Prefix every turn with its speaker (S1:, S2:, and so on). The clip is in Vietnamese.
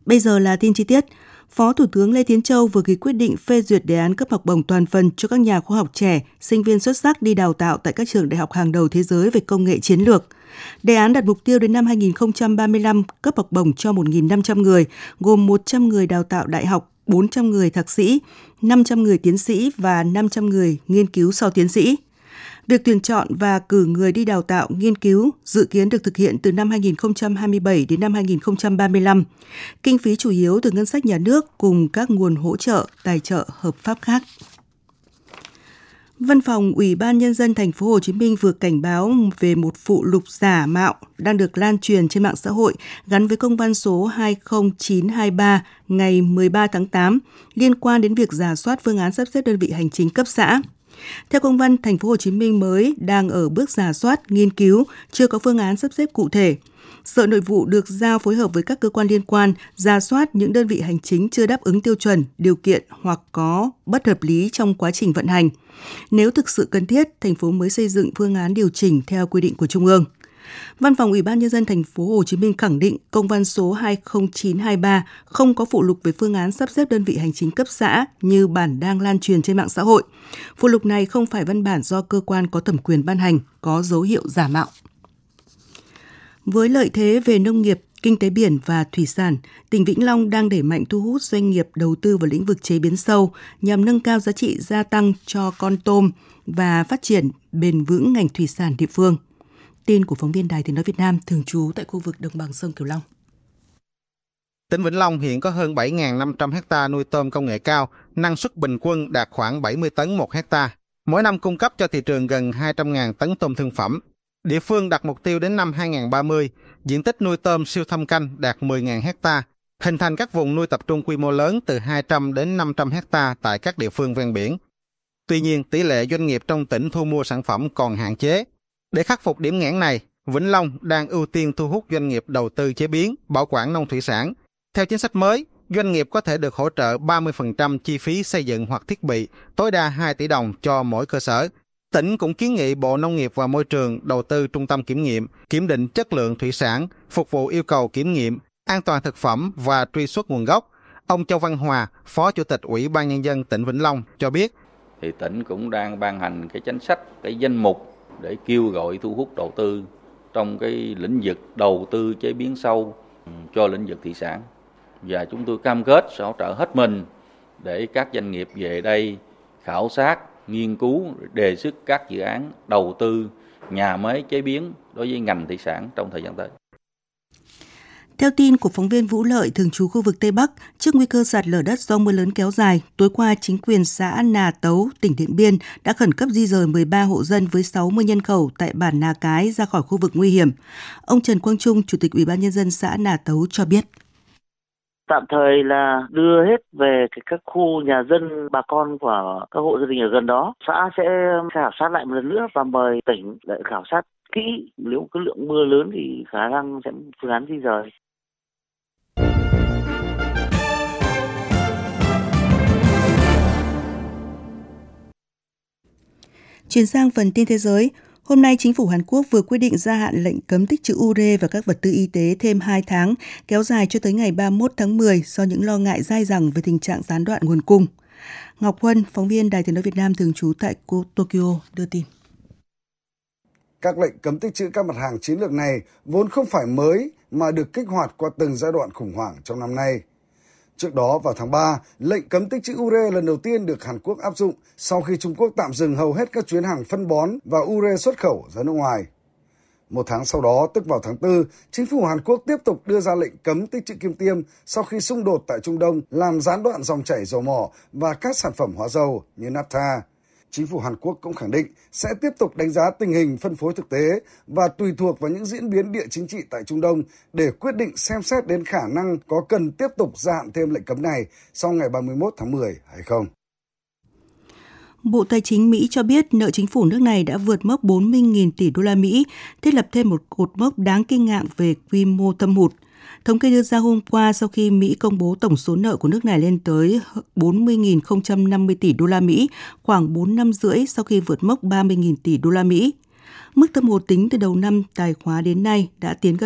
S1: Bây giờ là tin chi tiết. Phó Thủ tướng Lê Tiến Châu vừa ký quyết định phê duyệt đề án cấp học bổng toàn phần cho các nhà khoa học trẻ, sinh viên xuất sắc đi đào tạo tại các trường đại học hàng đầu thế giới về công nghệ chiến lược. Đề án đặt mục tiêu đến năm 2035 cấp học bổng cho 1.500 người, gồm 100 người đào tạo đại học, 400 người thạc sĩ, 500 người tiến sĩ và 500 người nghiên cứu sau tiến sĩ. Việc tuyển chọn và cử người đi đào tạo, nghiên cứu dự kiến được thực hiện từ năm 2027 đến năm 2035. Kinh phí chủ yếu từ ngân sách nhà nước cùng các nguồn hỗ trợ, tài trợ hợp pháp khác. Văn phòng Ủy ban Nhân dân Thành phố Hồ Chí Minh vừa cảnh báo về một phụ lục giả mạo đang được lan truyền trên mạng xã hội gắn với công văn số 20923 ngày 13 tháng 8 liên quan đến việc rà soát phương án sắp xếp đơn vị hành chính cấp xã. Theo công văn, Thành phố Hồ Chí Minh mới đang ở bước rà soát, nghiên cứu, chưa có phương án sắp xếp cụ thể. Sở Nội vụ được giao phối hợp với các cơ quan liên quan rà soát những đơn vị hành chính chưa đáp ứng tiêu chuẩn, điều kiện hoặc có bất hợp lý trong quá trình vận hành. Nếu thực sự cần thiết, thành phố mới xây dựng phương án điều chỉnh theo quy định của Trung ương. Văn phòng Ủy ban Nhân dân Thành phố Hồ Chí Minh khẳng định công văn số 20923 không có phụ lục về phương án sắp xếp đơn vị hành chính cấp xã như bản đang lan truyền trên mạng xã hội. Phụ lục này không phải văn bản do cơ quan có thẩm quyền ban hành, có dấu hiệu giả mạo. Với lợi thế về nông nghiệp, kinh tế biển và thủy sản, tỉnh Vĩnh Long đang đẩy mạnh thu hút doanh nghiệp đầu tư vào lĩnh vực chế biến sâu nhằm nâng cao giá trị gia tăng cho con tôm và phát triển bền vững ngành thủy sản địa phương. Tin của phóng viên Đài Tiếng nói Việt Nam thường trú tại khu vực đồng bằng sông Cửu Long.
S2: Tỉnh Vĩnh Long hiện có hơn 7.500 hectare nuôi tôm công nghệ cao, năng suất bình quân đạt khoảng 70 tấn một hectare. Mỗi năm cung cấp cho thị trường gần 200.000 tấn tôm thương phẩm. Địa phương đặt mục tiêu đến năm 2030, diện tích nuôi tôm siêu thâm canh đạt 10.000 hectare, hình thành các vùng nuôi tập trung quy mô lớn từ 200 đến 500 hectare tại các địa phương ven biển. Tuy nhiên, tỷ lệ doanh nghiệp trong tỉnh thu mua sản phẩm còn hạn chế. Để khắc phục điểm nghẽn này, Vĩnh Long đang ưu tiên thu hút doanh nghiệp đầu tư chế biến, bảo quản nông thủy sản. Theo chính sách mới, doanh nghiệp có thể được hỗ trợ 30% chi phí xây dựng hoặc thiết bị, tối đa 2 tỷ đồng cho mỗi cơ sở. Tỉnh cũng kiến nghị Bộ Nông nghiệp và Môi trường đầu tư trung tâm kiểm nghiệm, kiểm định chất lượng thủy sản, phục vụ yêu cầu kiểm nghiệm, an toàn thực phẩm và truy xuất nguồn gốc. Ông Châu Văn Hòa, Phó Chủ tịch Ủy ban Nhân dân tỉnh Vĩnh Long cho biết.
S3: Thì tỉnh cũng đang ban hành cái chính sách, cái danh mục để kêu gọi thu hút đầu tư trong cái lĩnh vực đầu tư chế biến sâu cho lĩnh vực thủy sản. Và chúng tôi cam kết sẽ hỗ trợ hết mình để các doanh nghiệp về đây khảo sát, nghiên cứu, đề xuất các dự án đầu tư nhà máy chế biến đối với ngành thủy sản trong thời gian tới.
S1: Theo tin của phóng viên Vũ Lợi, thường trú khu vực Tây Bắc, trước nguy cơ sạt lở đất do mưa lớn kéo dài, tối qua chính quyền xã Nà Tấu, tỉnh Điện Biên đã khẩn cấp di rời 13 hộ dân với 60 nhân khẩu tại bản Nà Cái ra khỏi khu vực nguy hiểm. Ông Trần Quang Trung, Chủ tịch Ủy ban Nhân dân xã Nà Tấu cho biết.
S4: Tạm thời là đưa hết về các khu nhà dân, bà con của các hộ gia đình ở gần đó. Xã sẽ khảo sát lại một lần nữa và mời tỉnh lại khảo sát kỹ. Nếu có lượng mưa lớn thì khả năng sẽ phương án di rời.
S1: Chuyển sang phần tin thế giới, hôm nay chính phủ Hàn Quốc vừa quyết định gia hạn lệnh cấm tích trữ ure và các vật tư y tế thêm 2 tháng, kéo dài cho tới ngày 31 tháng 10 do những lo ngại dai dẳng về tình trạng gián đoạn nguồn cung. Ngọc Huân, phóng viên Đài Tiếng nói Việt Nam thường trú tại Tokyo đưa tin.
S5: Các lệnh cấm tích trữ các mặt hàng chiến lược này vốn không phải mới mà được kích hoạt qua từng giai đoạn khủng hoảng trong năm nay. Trước đó, vào tháng 3, lệnh cấm tích trữ ure lần đầu tiên được Hàn Quốc áp dụng sau khi Trung Quốc tạm dừng hầu hết các chuyến hàng phân bón và ure xuất khẩu ra nước ngoài. Một tháng sau đó, tức vào tháng 4, chính phủ Hàn Quốc tiếp tục đưa ra lệnh cấm tích trữ kim tiêm sau khi xung đột tại Trung Đông làm gián đoạn dòng chảy dầu mỏ và các sản phẩm hóa dầu như naphtha. Chính phủ Hàn Quốc cũng khẳng định sẽ tiếp tục đánh giá tình hình phân phối thực tế và tùy thuộc vào những diễn biến địa chính trị tại Trung Đông để quyết định xem xét đến khả năng có cần tiếp tục gia hạn thêm lệnh cấm này sau ngày 31 tháng 10 hay không.
S1: Bộ Tài chính Mỹ cho biết nợ chính phủ nước này đã vượt mốc 40.000 tỷ đô la Mỹ, thiết lập thêm một cột mốc đáng kinh ngạc về quy mô thâm hụt. Thống kê đưa ra hôm qua sau khi Mỹ công bố tổng số nợ của nước này lên tới 40.050 tỷ đô la Mỹ, khoảng 4 năm rưỡi sau khi vượt mốc 30.000 tỷ đô la Mỹ. Mức thâm hụt tính từ đầu năm tài khóa đến nay đã tiến gần